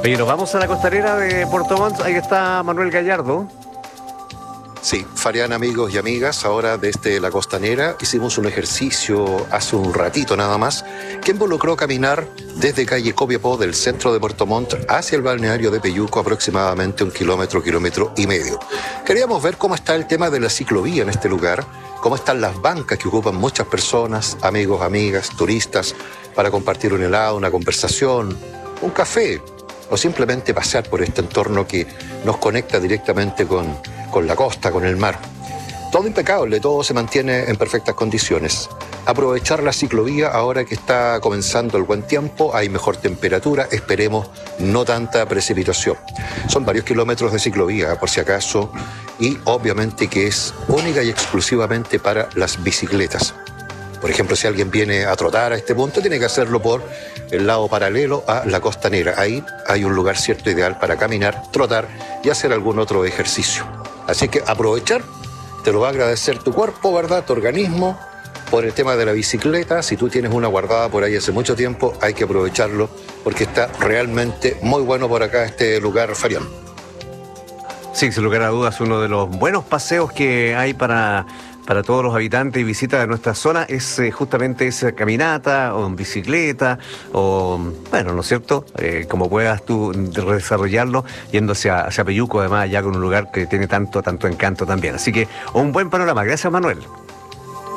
Oye, nos vamos a la costanera de Puerto Montt. Ahí está Manuel Gallardo. Sí, Farian, amigos y amigas, ahora desde la costanera hicimos un ejercicio hace un ratito nada más que involucró caminar desde calle Copiapó del centro de Puerto Montt hacia el balneario de Peyuco, aproximadamente 1 kilómetro, kilómetro y medio. Queríamos ver cómo está el tema de la ciclovía en este lugar, cómo están las bancas que ocupan muchas personas, amigos, amigas, turistas, para compartir un helado, una conversación, un café o simplemente pasear por este entorno que nos conecta directamente con la costa, con el mar. Todo impecable, todo se mantiene en perfectas condiciones. Aprovechar la ciclovía ahora que está comenzando el buen tiempo, hay mejor temperatura, esperemos no tanta precipitación. Son varios kilómetros de ciclovía, por si acaso, y obviamente que es única y exclusivamente para las bicicletas. Por ejemplo, si alguien viene a trotar a este punto, tiene que hacerlo por el lado paralelo a la costanera. Ahí hay un lugar cierto ideal para caminar, trotar y hacer algún otro ejercicio. Así que aprovechar, te lo va a agradecer tu cuerpo, ¿verdad? Tu organismo, por el tema de la bicicleta. Si tú tienes una guardada por ahí hace mucho tiempo, hay que aprovecharlo porque está realmente muy bueno por acá este lugar, Farian. Sí, sin lugar a dudas, uno de los buenos paseos que hay para todos los habitantes y visitas de nuestra zona es justamente esa caminata o en bicicleta o, bueno, ¿no es cierto? Como puedas tú desarrollarlo yendo hacia Peyuco, además ya con un lugar que tiene tanto encanto también. Así que un buen panorama. Gracias, Manuel.